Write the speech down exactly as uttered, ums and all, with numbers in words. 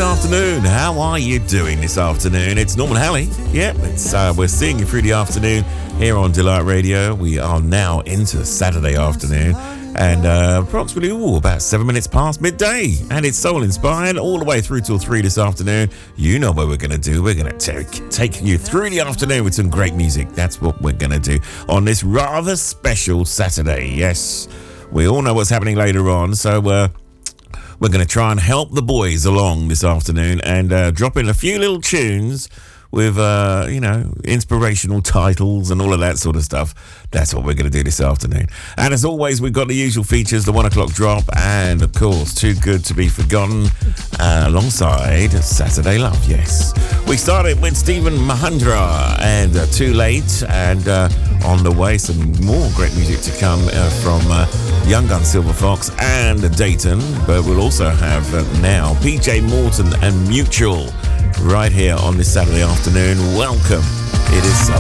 good afternoon. How are you doing this afternoon? It's Norman Halley. Yep, it's, uh, we're seeing you through the afternoon here on Delight Radio. We are now into Saturday afternoon. And uh, approximately, ooh, about seven minutes past midday. And it's soul-inspired all the way through till three this afternoon. You know what we're going to do. We're going to take take you through the afternoon with some great music. That's what we're going to do on this rather special Saturday. Yes, we all know what's happening later on. So uh, we're going to try and help the boys along this afternoon and uh, drop in a few little tunes with, uh, you know, inspirational titles and all of that sort of stuff. That's what we're going to do this afternoon. And as always, we've got the usual features, the one o'clock drop, and of course, Too Good to Be Forgotten, uh, alongside Saturday Love, yes. We started with Stephen Mahendra and uh, Too Late, and uh, on the way, some more great music to come uh, from uh, Young Gun Silver Fox and Dayton, but we'll also have uh, now P J Morton and Mutual right here on this Saturday afternoon. Welcome. It is Soul